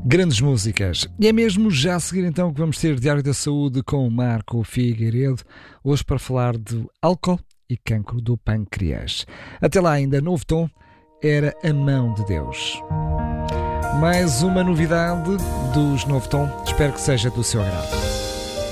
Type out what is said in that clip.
Grandes músicas. E é mesmo já a seguir então que vamos ter Diário da Saúde com o Marco Figueiredo, hoje para falar de álcool e cancro do pâncreas. Até lá ainda, Novo Tom, Era a Mão de Deus. Mais uma novidade dos Novo Tom, espero que seja do seu agrado.